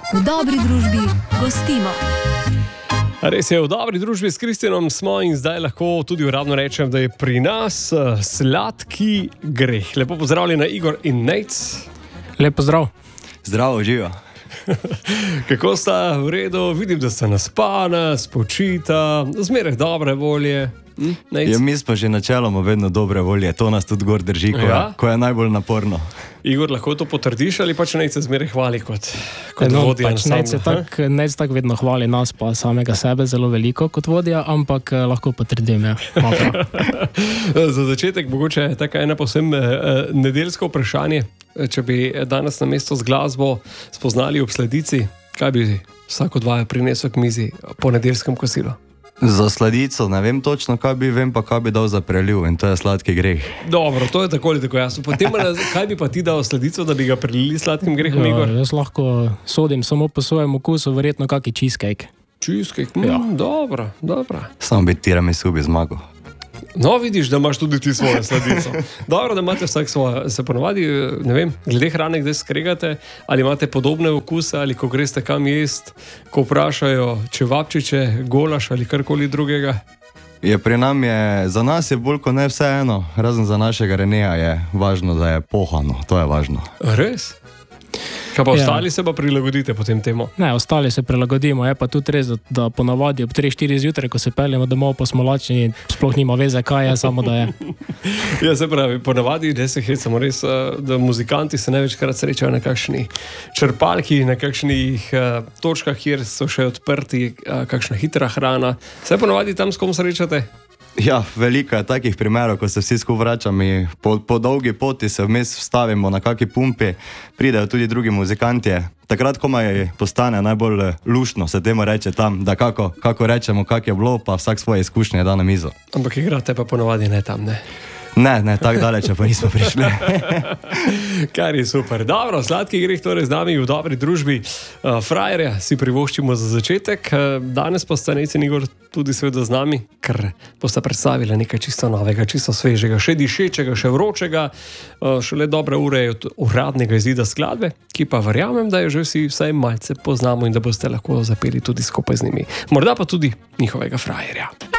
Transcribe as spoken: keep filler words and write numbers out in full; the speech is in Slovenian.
V dobri družbi gostimo. Res je, v dobri družbi s Kristjanom smo in zdaj lahko tudi uradno rečem, da je pri nas sladki greh. Lepo pozdravljena Igor in Nejc. Lep pozdrav. Zdravo, živa. Kako sta v redu? Vidim, da sta naspana, spočita, zmeraj dobre volje. Hm? Ja, mi smo že načeloma vedno dobre volje, to nas tudi gor drži, ko, ja? ko je najbolj naporno. Igor, lahko to potrdiš ali pač Nejc se zmeraj hvali kot, kot no, vodja? Pač Nejc se tak, tak vedno hvali nas pa samega sebe zelo veliko kot vodja, ampak lahko potrdim, ja. Za začetek mogoče taka ena povsem eh, nedeljsko vprašanje. Če bi danes na mesto z glasbo spoznali ob sladici, kaj bi vsak od vaju prinesel k mizi po nedeljskem kosilu? Za sladico ne vem točno, kaj bi, vem pa, kaj bi dal za preliv in to je sladki greh. Dobro, to je tako ali tako jasno. Potem, kaj bi pa ti dal sladico, da bi ga prelili sladkim grehom, ja, Igor? Jaz lahko sodim samo po svojem okusu, verjetno kaki cheesecake. Cheesecake, mm, ja. Dobro, dobro. Samo bi tiramisu bi zmagal. No, vidiš, da imaš tudi ti svojo sladico. Dobro, da imate vsak svojo. Se ponovadi, ne vem, glede hrane, kdaj skregate, ali imate podobne okuse, ali ko greste kam jest, ko vprašajo čevapčiče, golaš ali karkoli drugega? Je, pri nam je, za nas je bolj kot ne vseeno, razen za našega Reneja je važno, da je pohano, to je važno. Res? Kaj pa ostali ja. se pa prilagodite potem temu? Ne, ostali se prilagodimo, je pa tudi res, da, da ponavadi ob tri štiri zjutraj, ko se peljemo domov, pa smo lačni, sploh nima veze, kaj je, samo da je. Ja, se pravi, ponavadi, da se hecamo res, da muzikanti se največkrat srečajo na kakšni črpalki, na kakšnih uh, točkah, kjer so še odprti, uh, kakšna hitra hrana. Se ponavadi tam s kom srečate? Ja, veliko je takih primerov, ko se vsi skupaj vračamo in po, po dolgi poti se vmes vstavimo na kaki pumpi, pridejo tudi drugi muzikanti. Takrat, ko maj postane najbolj luštno, se temu reče tam, da kako, kako rečemo, kak je bilo, pa vsak svoje izkušnje da na mizo. Ampak igrate pa ponavadi ne tam, ne? Ne, ne, tako daleč pa nismo prišli. Kar je super. Dobro, sladki greh torej z nami v dobri družbi. Uh, frajerja si privoščimo za začetek. Uh, danes pa sta Nejc in Igor tudi seveda z nami, ker bosta predstavila nekaj čisto novega, čisto svežega, še dišečega, še vročega, uh, šele dobre ure od uradnega izida skladbe, ki pa verjamem, da jo že vsi vsaj malce poznamo in da boste lahko zapeli tudi skupaj z njimi. Morda pa tudi njihovega frajerja.